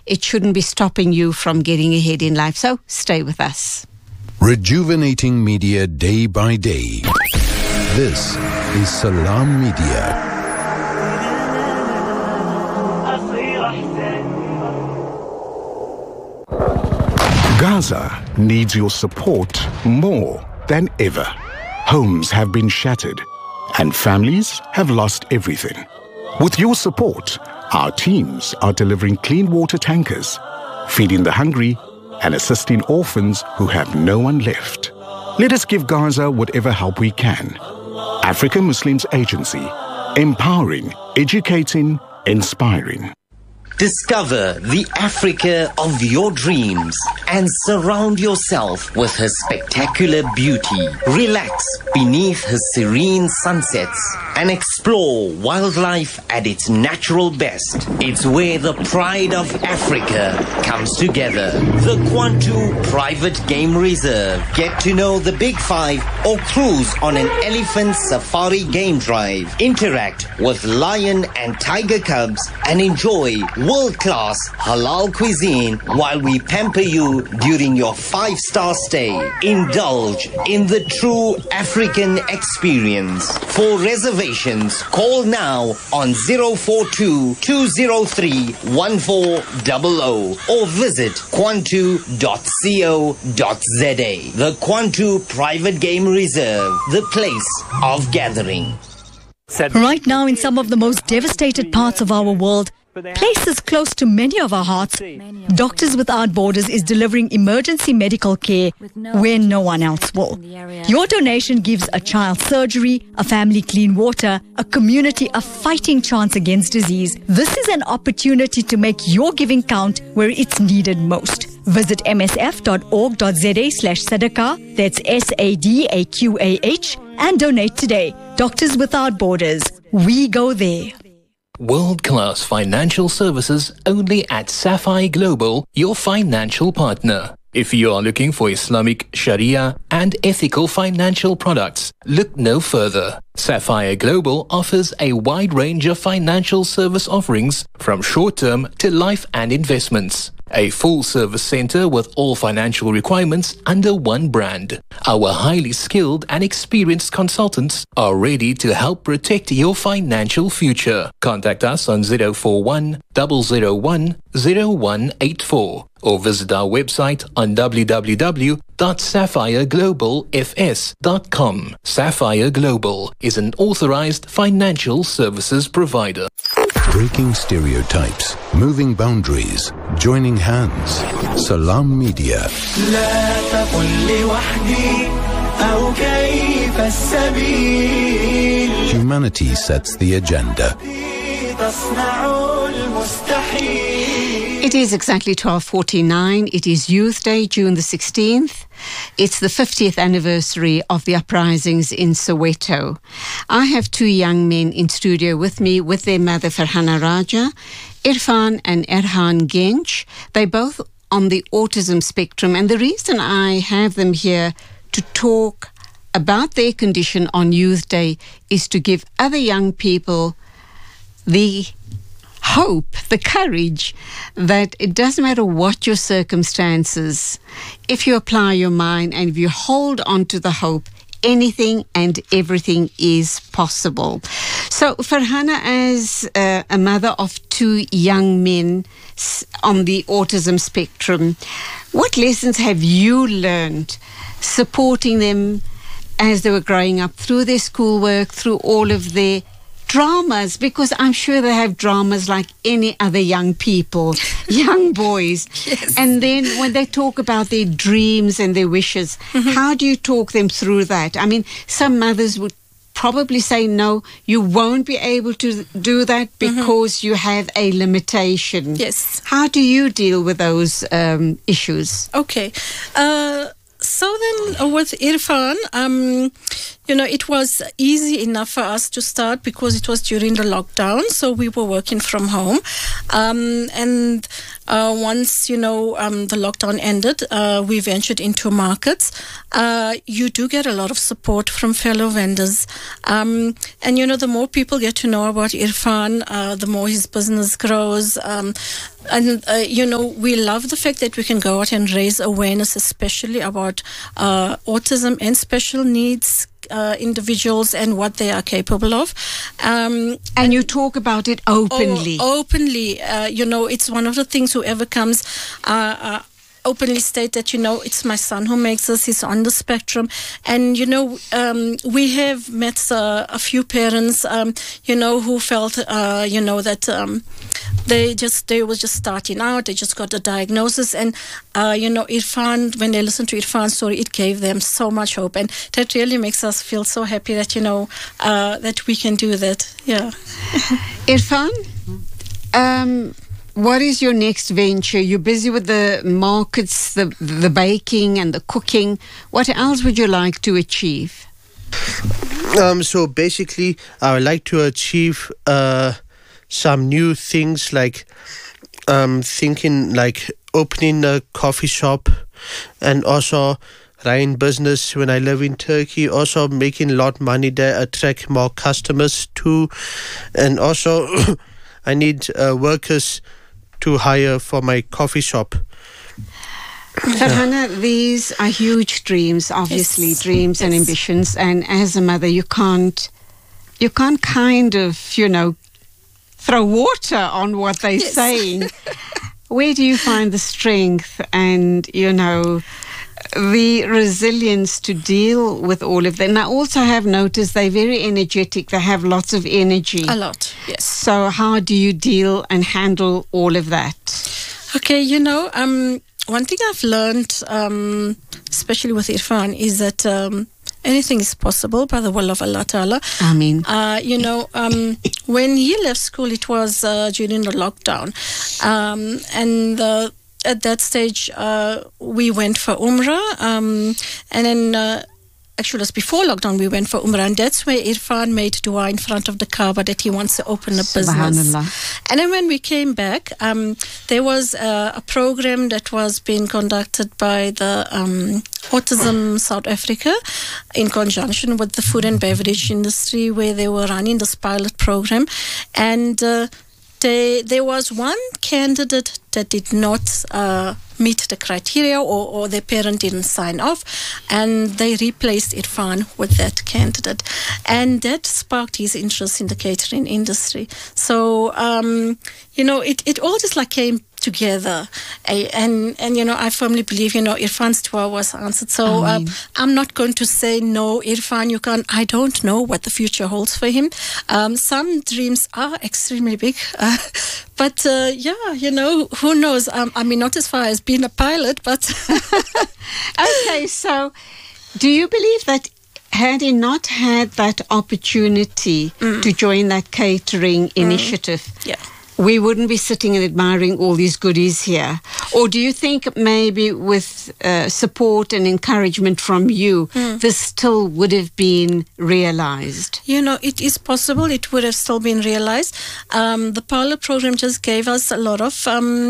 it shouldn't be stopping you from getting ahead in life. So stay with us. Rejuvenating media day by day. This is Salam Media. Gaza needs your support more than ever. Homes have been shattered and families have lost everything. With your support, our teams are delivering clean water tankers, feeding the hungry and assisting orphans who have no one left. Let us give Gaza whatever help we can. African Muslims Agency, empowering, educating, inspiring. Discover the Africa of your dreams and surround yourself with her spectacular beauty. Relax beneath her serene sunsets and explore wildlife at its natural best. It's where the pride of Africa comes together. The Kwantu Private Game Reserve. Get to know the Big Five or cruise on an elephant safari game drive. Interact with lion and tiger cubs and enjoy world-class halal cuisine while we pamper you during your 5-star stay. Indulge in the true African experience. For reservations, call now on 042-203-1400 or visit kwantu.co.za. The Kwantu Private Game Reserve, the place of gathering. Right now, in some of the most devastated parts of our world, places close to many of our hearts, Doctors Without Borders is delivering emergency medical care where no one else will. Your donation gives a child surgery, a family clean water, a community a fighting chance against disease. This is an opportunity to make your giving count where it's needed most. Visit msf.org.za/sadaqah, that's SADAQAH, and donate today. Doctors Without Borders, we go there. World-class financial services only at Sapphire Global, your financial partner. If you are looking for Islamic, Sharia and ethical financial products, look no further. Sapphire Global offers a wide range of financial service offerings from short-term to life and investments. A full-service center with all financial requirements under one brand. Our highly skilled and experienced consultants are ready to help protect your financial future. Contact us on 041 001 0184 or visit our website on www.sapphireglobalfs.com. Sapphire Global is an authorized financial services provider. Breaking stereotypes, moving boundaries, joining hands. Salam Media. Humanity sets the agenda. It is exactly 12:49. It is Youth Day, June the 16th. It's the 50th anniversary of the uprisings in Soweto. I have two young men in studio with me with their mother Farhana Raja, Irfan and Erhan Gench. They both on the autism spectrum, and the reason I have them here to talk about their condition on Youth Day is to give other young people the hope, the courage that it doesn't matter what your circumstances, if you apply your mind and if you hold on to the hope, anything and everything is possible. So Farhana, as a mother of two young men on the autism spectrum, what lessons have you learned supporting them as they were growing up through their schoolwork, through all of their dramas, because I'm sure they have dramas like any other young people, young boys. Yes. And then when they talk about their dreams and their wishes, how do you talk them through that? I mean, some mothers would probably say, no, you won't be able to do that because you have a limitation. Yes. How do you deal with those issues? Okay. So then with Irfan, it was easy enough for us to start because it was during the lockdown. So we were working from home. And once, the lockdown ended, we ventured into markets. You do get a lot of support from fellow vendors. And, the more people get to know about Irfan, the more his business grows. And, we love the fact that we can go out and raise awareness, especially about autism and special needs individuals and what they are capable of. And you talk about it openly. Openly. It's one of the things whoever comes openly state that, it's my son who makes this, he's on the spectrum. And, we have met a few parents, who felt, that they were just starting out, they just got a diagnosis. And, Irfan, when they listened to Irfan's story, it gave them so much hope. And that really makes us feel so happy that, that we can do that. Yeah. Irfan? What is your next venture? You're busy with the markets, the baking and the cooking. What else would you like to achieve? So basically, I would like to achieve some new things, like thinking like opening a coffee shop, and also running business when I live in Turkey. Also making a lot of money there, attract more customers too, and also I need workers to hire for my coffee shop. Farhana, these are huge dreams, obviously, Yes. dreams and Yes. ambitions. And as a mother, you can't kind of, throw water on what they're Yes. saying. Where do you find the strength and, the resilience to deal with all of that? And I also have noticed they're very energetic. They have lots of energy. A lot, yes. So how do you deal and handle all of that? Okay, one thing I've learned, especially with Irfan, is that anything is possible by the will of Allah Ta'ala. I mean, when he left school, it was during the lockdown. And at that stage, we went for Umrah. And then, actually, it was before lockdown, we went for Umrah. And that's where Irfan made dua in front of the Kaaba that he wants to open a business. Subhanallah. And then when we came back, there was a program that was being conducted by the Autism South Africa in conjunction with the food and beverage industry, where they were running this pilot program. And there was one candidate that did not meet the criteria, or their parent didn't sign off, and they replaced Irfan with that candidate, and that sparked his interest in the catering industry. So it all just like came together, and I firmly believe Irfan's dua was answered. So I'm not going to say no, Irfan, you can't. I don't know what the future holds for him. Some dreams are extremely big, but who knows? Not as far as being a pilot, but okay. So, do you believe that had he not had that opportunity to join that catering initiative, we wouldn't be sitting and admiring all these goodies here? Or do you think maybe with support and encouragement from you, this still would have been realized? It is possible it would have still been realized. The pilot program just gave us a lot of,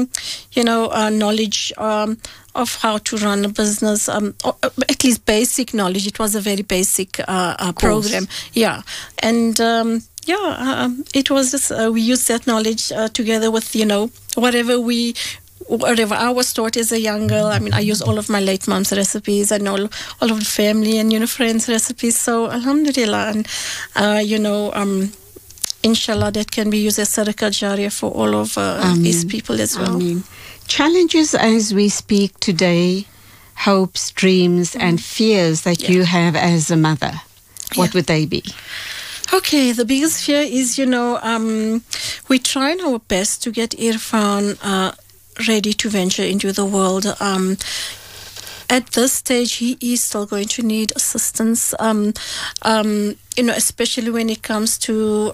knowledge of how to run a business, or at least basic knowledge. It was a very basic program. Yeah. And it was just, we used that knowledge together with, whatever I was taught as a young girl. I use all of my late mom's recipes and all of the family and, friends' recipes. So, alhamdulillah. And, inshallah, that can be used as sadaqah jariyah for all of these people as well. Challenges as we speak today, hopes, dreams, and fears that you have as a mother, what would they be? Okay, the biggest fear is, we're trying our best to get Irfan ready to venture into the world. At this stage, he is still going to need assistance, especially when it comes to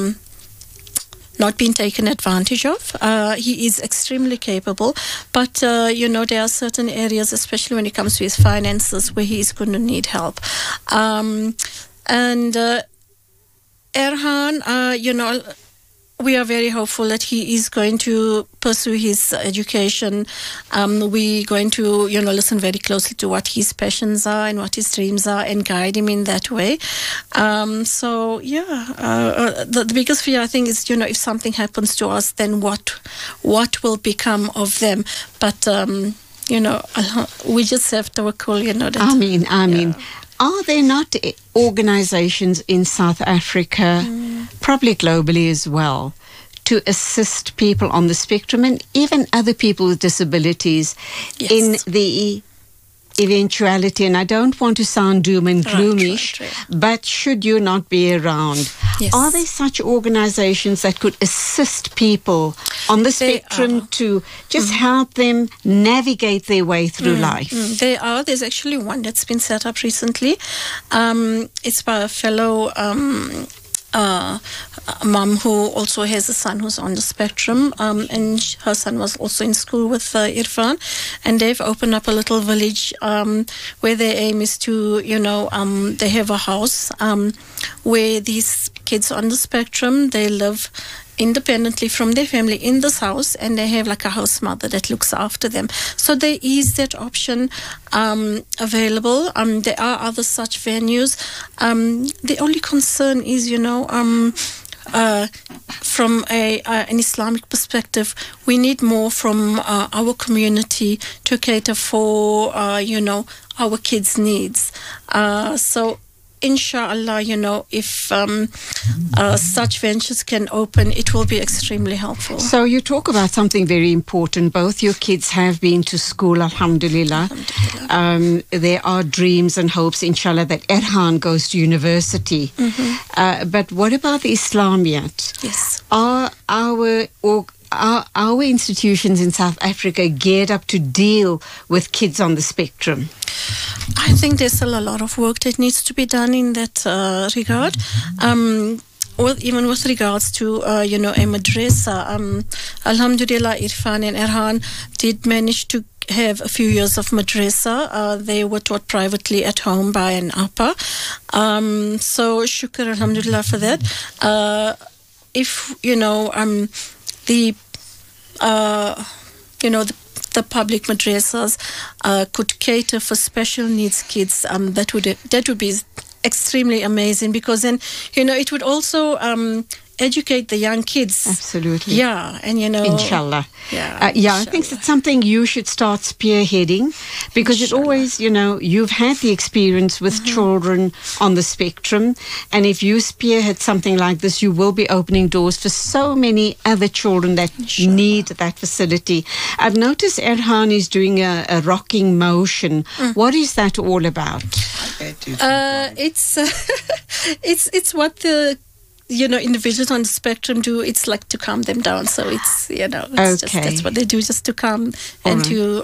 not being taken advantage of. He is extremely capable, but, there are certain areas, especially when it comes to his finances, where he is going to need help. And Erhan, we are very hopeful that he is going to pursue his education. We're going to, listen very closely to what his passions are and what his dreams are and guide him in that way. The biggest fear, I think, is, if something happens to us, then what will become of them? But, we just have to tawakkul, that. I mean. Are there not organizations in South Africa, probably globally as well, to assist people on the spectrum and even other people with disabilities in the eventuality? And I don't want to sound doom and gloomish, but should you not be around, are there such organizations that could assist people on the spectrum to just help them navigate their way through life? There are. There's actually one that's been set up recently. It's by a fellow mom who also has a son who's on the spectrum, and her son was also in school with Irfan, and they've opened up a little village where their aim is to, they have a house where these kids on the spectrum, they live independently from their family in this house, and they have like a house mother that looks after them. So there is that option available. There are other such venues. The only concern is, from an Islamic perspective, we need more from our community to cater for, our kids' needs. So inshallah, if such ventures can open, it will be extremely helpful. So you talk about something very important. Both your kids have been to school, alhamdulillah. There are dreams and hopes, inshallah, that Erhan goes to university. But what about the Islamiyat? Yes. Are our institutions in South Africa geared up to deal with kids on the spectrum? I think there's still a lot of work that needs to be done in that regard. Even with regards to, a madrasa, alhamdulillah, Irfan and Erhan did manage to have a few years of madrasa. They were taught privately at home by an appa. So shukr, alhamdulillah, for that. If, the public madrasas could cater for special needs kids, that would be extremely amazing, because then, it would also educate the young kids. Absolutely. Yeah, and inshallah. Yeah, I think that's something you should start spearheading, because it always, you've had the experience with children on the spectrum, and if you spearhead something like this, you will be opening doors for so many other children that need that facility. I've noticed Erhan is doing a rocking motion. What is that all about? It's what the individuals on the spectrum do. It's like to calm them down. So it's, just, that's what they do, just to calm and to,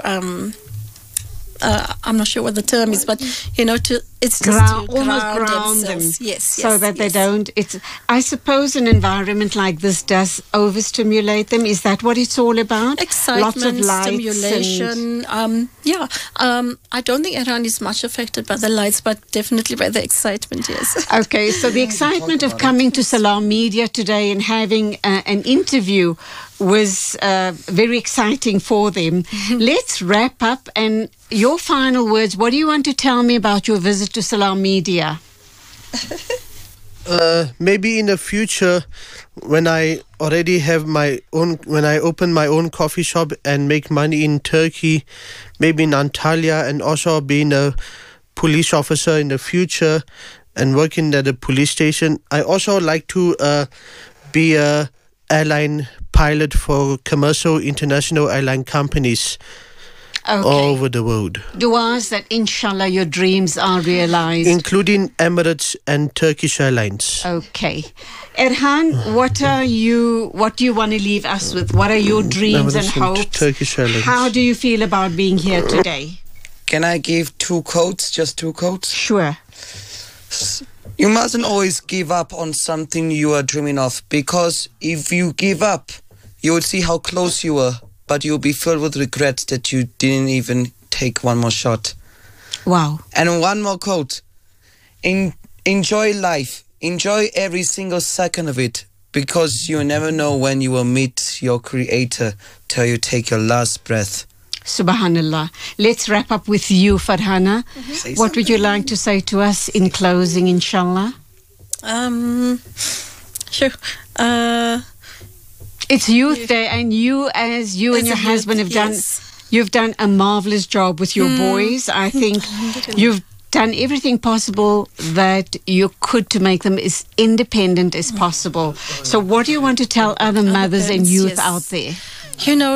I'm not sure what the term is, but, it's just to ground them. Yes. So that they don't, I suppose an environment like this does overstimulate them. Is that what it's all about? Excitement, lots of lights, stimulation. I don't think Erhan is much affected by the lights, but definitely by the excitement, yes. Okay, so the excitement of coming to Salam Media today and having an interview was very exciting for them. Let's wrap up, and your final words. What do you want to tell me about your visit to Salam Media? Maybe in the future, when I already have when I open my own coffee shop and make money in Turkey, maybe in Antalya, and also being a police officer in the future and working at a police station, I also like to be a airline pilot for commercial international airline companies all over the world. Du'as that inshallah your dreams are realized, including Emirates and Turkish Airlines. Okay. Erhan, what do you want to leave us with? What are your dreams and hopes? Turkish Airlines. How do you feel about being here today? Can I give two quotes? Just two quotes? Sure. You mustn't always give up on something you are dreaming of, because if you give up, you will see how close you were, but you'll be filled with regret that you didn't even take one more shot. Wow. And one more quote. Enjoy life. Enjoy every single second of it, because you never know when you will meet your Creator till you take your last breath. Subhanallah. Let's wrap up with you, Farhana. What would you like to say to us in closing, inshallah? Sure. It's Youth Day, and you and your husband have done. You've done a marvelous job with your boys. I think you've done everything possible that you could to make them as independent as possible. So what do you want to tell other mothers and youth out there? You know,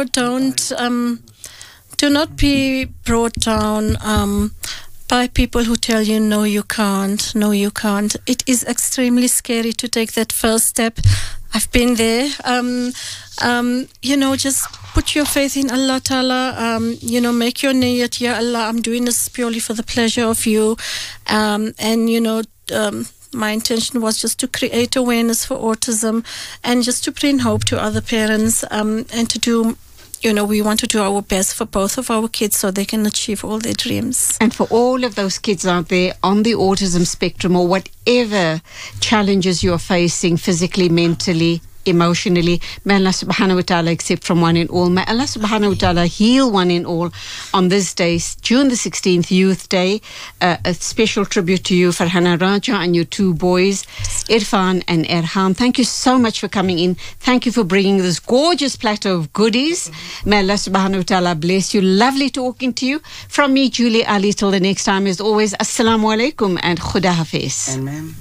do not be brought down by people who tell you, no, you can't, no, you can't. It is extremely scary to take that first step. I've been there. You know, just put your faith in Allah Ta'ala. You know, make your niyat, Ya Allah, I'm doing this purely for the pleasure of you. And, you know, my intention was just to create awareness for autism and just to bring hope to other parents and to do, you know, we want to do our best for both of our kids so they can achieve all their dreams. And for all of those kids out there on the autism spectrum or whatever challenges you're facing physically, mentally, emotionally, may Allah subhanahu wa ta'ala accept from one and all. May Allah subhanahu wa ta'ala heal one and all on this day, June the 16th, Youth Day. A special tribute to you, Farhana Raja, and your two boys, Irfan and Erhan. Thank you so much for coming in. Thank you for bringing this gorgeous platter of goodies. May Allah subhanahu wa ta'ala bless you. Lovely talking to you. From me, Julie Ali, till the next time, as always, Assalamu alaikum and Khuda Hafiz. Amen.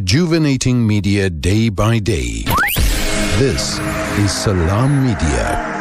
Rejuvenating media day by day. This is Salam Media.